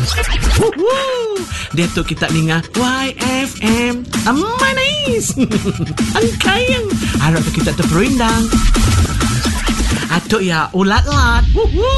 Dia tu kita dengar YFM Manis. Angkayang harap tu kita terperindang. Atuk ya ulat-lat.